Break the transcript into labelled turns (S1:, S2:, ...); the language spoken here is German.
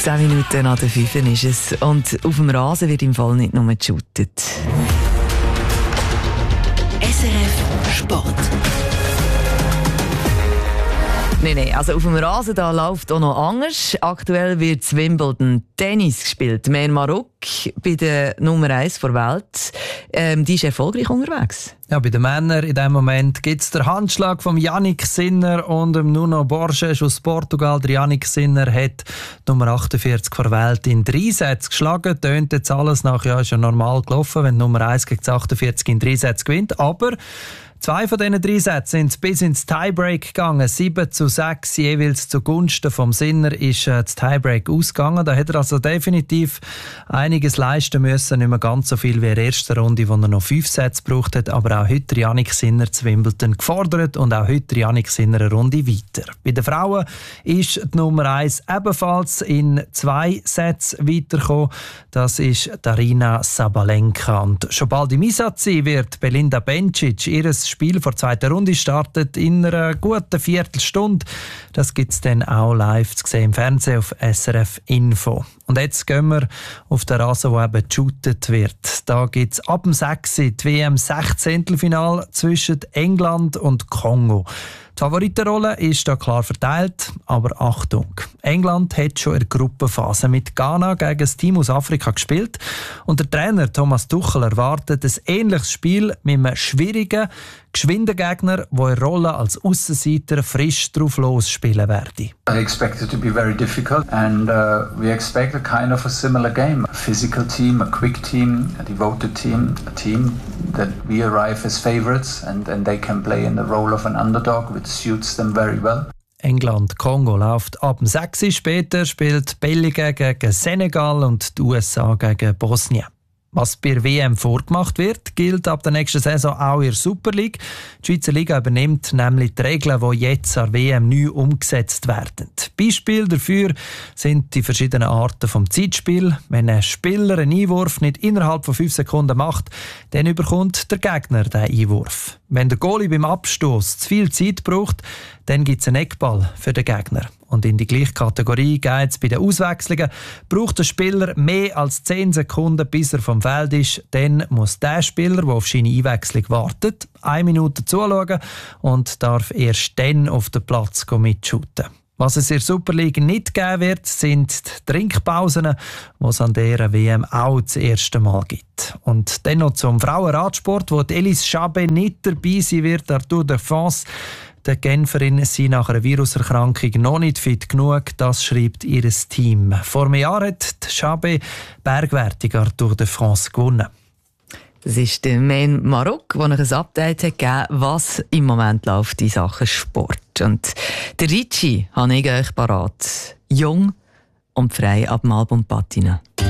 S1: 10 Minuten nach der 5 ist es. Und auf dem Rasen wird im Fall nicht nur geshootet.
S2: SRF Sport.
S1: Nein, also auf dem Rasen da läuft auch noch anders. Aktuell wird Wimbledon Tennis gespielt. Mehr Marok bei der Nummer 1 der Welt. Die ist erfolgreich unterwegs.
S3: Ja, bei den Männern in diesem Moment gibt es den Handschlag von Yannick Sinner und Nuno Borges aus Portugal. Der Yannick Sinner hat Nummer 48 der Welt in 3 Sätzen geschlagen. Tönt jetzt alles nach, ja, ist ja normal gelaufen, wenn Nummer 1 gegen 48 in 3 Sätzen gewinnt. Aber 2 von diesen 3 Sätzen sind bis ins Tiebreak gegangen. 7:6 jeweils zugunsten vom Sinner ist das Tiebreak ausgegangen. Da hat er also definitiv einiges leisten müssen. Nicht mehr ganz so viel wie in der ersten Runde, wo er noch 5 Sätze gebraucht hat. Aber auch heute Yannick Sinner zu Wimbledon gefordert und auch heute Yannick Sinner eine Runde weiter. Bei den Frauen ist die Nummer 1 ebenfalls in 2 Sätzen weitergekommen. Das ist Daryna Sabalenka. Und schon bald im Einsatz sein wird Belinda Bencic. Ihres Spiel vor der zweiten Runde startet in einer guten Viertelstunde. Das gibt es dann auch live zu sehen im Fernsehen auf SRF Info. Und jetzt gehen wir auf den Rasen, wo eben geshootet wird. Da gibt es ab dem 6. die WM-16-Finale zwischen England und Kongo. Die Favoritenrolle ist da klar verteilt, aber Achtung! England hat schon in der Gruppenphase mit Ghana gegen das Team aus Afrika gespielt und der Trainer Thomas Tuchel erwartet ein ähnliches Spiel mit einem schwierigen, geschwinden Gegner, der in der Rolle als Aussenseiter frisch drauf losspielen werde.
S4: I expect it to be very difficult and we expect a kind of a similar game. A physical team, a quick team, a devoted team, a team that we arrive as favourites and they can play in the role of an underdog, which suits them very well.
S3: England-Kongo läuft ab dem 6. Später spielt Belgien gegen Senegal und die USA gegen Bosnien. Was bei der WM vorgemacht wird, gilt ab der nächsten Saison auch in der Super League. Die Schweizer Liga übernimmt nämlich die Regeln, die jetzt an der WM neu umgesetzt werden. Beispiele dafür sind die verschiedenen Arten vom Zeitspiel. Wenn ein Spieler einen Einwurf nicht innerhalb von 5 Sekunden macht, dann überkommt der Gegner den Einwurf. Wenn der Goalie beim Abstoß zu viel Zeit braucht, dann gibt es einen Eckball für den Gegner. Und in die gleiche Kategorie geht es bei den Auswechslungen. Braucht der Spieler mehr als 10 Sekunden, bis er vom Feld ist, dann muss der Spieler, der auf seine Einwechslung wartet, 1 Minute zuschauen und darf erst dann auf den Platz mitshooten. Was es in der Super League nicht geben wird, sind die Trinkpausen, die es an dieser WM auch das erste Mal gibt. Und dann noch zum Frauenradsport, wo die Elise Chabet nicht dabei sein wird, der Tour de France. Die Genferin sind nach einer Viruserkrankung noch nicht fit genug, das schreibt ihr Team. Vor einem Jahr hat die Chabet Bergwertung an der Tour de France gewonnen.
S1: Das ist der Man Marok, der noch ein Update hat gegeben, was im Moment läuft in Sachen Sport. Und der Ricci habe ich euch parat. Jung und frei ab dem Album Patina.